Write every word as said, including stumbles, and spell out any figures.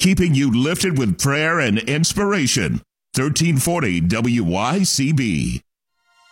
keeping you lifted with prayer and inspiration. thirteen forty W Y C B.